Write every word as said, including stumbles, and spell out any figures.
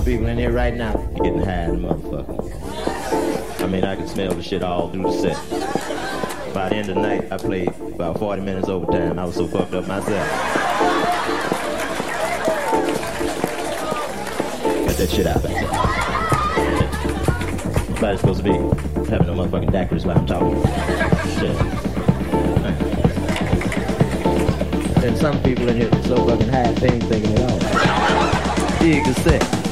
some people in here right now getting high in the motherfucker. I mean, I can smell the shit all through the set. By the end of the night, I played about forty minutes overtime. I was so fucked up myself. Got that shit out there. Nobody's supposed to be having no motherfucking daiquiris while I'm talking. Shit. And some people in here are so fucking high, they ain't thinking at all. Dig the set.